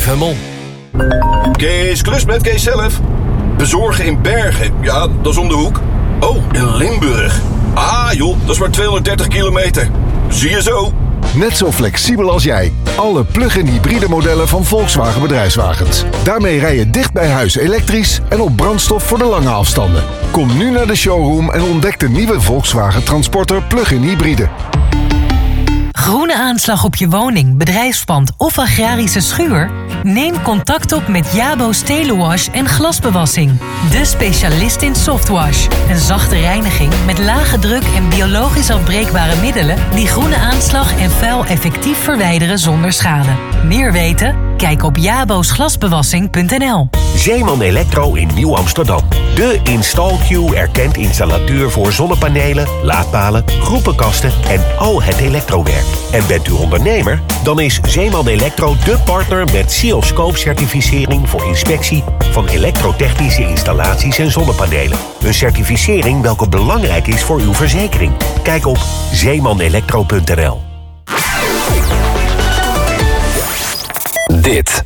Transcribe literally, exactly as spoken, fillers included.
Hummel. Kees Klus met Kees zelf. Bezorgen in Bergen, ja, dat is om de hoek. Oh, in Limburg. Ah joh, dat is maar tweehonderddertig kilometer. Zie je zo. Net zo flexibel als jij. Alle plug-in hybride modellen van Volkswagen Bedrijfswagens. Daarmee rij je dicht bij huis elektrisch en op brandstof voor de lange afstanden. Kom nu naar de showroom en ontdek de nieuwe Volkswagen Transporter plug-in hybride. Groene aanslag op je woning, bedrijfspand of agrarische schuur? Neem contact op met Jabo's Telewash en glasbewassing. De specialist in softwash. Een zachte reiniging met lage druk en biologisch afbreekbare middelen die groene aanslag en vuil effectief verwijderen zonder schade. Meer weten? Kijk op jabosglasbewassing punt n l. Zeeman Electro in Nieuw-Amsterdam. De InstallQ erkend installateur voor zonnepanelen, laadpalen, groepenkasten en al het elektrowerk. En bent u ondernemer? Dan is Zeeman Electro de partner met C I O Scope-certificering voor inspectie van elektrotechnische installaties en zonnepanelen. Een certificering welke belangrijk is voor uw verzekering. Kijk op zeeman electro punt n l. Dit